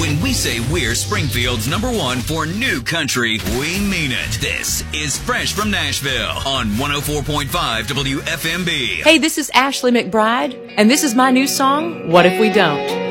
When we say we're Springfield's #1 for new country, we mean it. This is Fresh from Nashville on 104.5 WFMB. Hey, this is Ashley McBride, and this is my new song, What If We Don't?